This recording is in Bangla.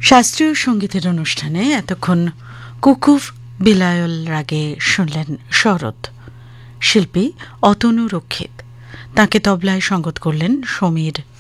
শাস্ত্রীয় সঙ্গীতের অনুষ্ঠানে এতক্ষণ কুকুর বিলায়ল রাগে শুনলেন শরৎ, শিল্পী অতনু রক্ষিত। তাঁকে তবলায় সঙ্গত করলেন সমীর